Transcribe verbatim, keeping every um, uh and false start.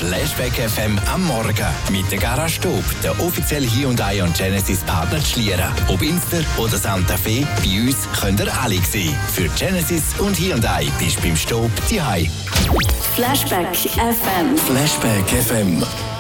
Flashback F M am Morgen mit der Garage Stub, der offizielle Hyundai und Genesis Partner Schlieren. Ob Inster oder Santa Fe, bei uns könnt ihr alle sehen. Für Genesis und Hyundai bist du beim Stub zu Hause. Flashback F M. Flashback F M.